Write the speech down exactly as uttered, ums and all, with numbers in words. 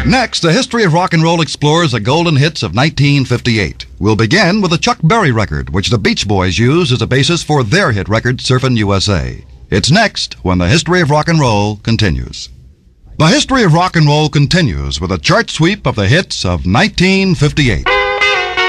Next, the history of rock and roll explores the golden hits of nineteen fifty-eight. We'll begin with a Chuck Berry record, which the Beach Boys used as a basis for their hit record, Surfin' U S A. It's next when the history of rock and roll continues. The history of rock and roll continues with a chart sweep of the hits of nineteen fifty-eight.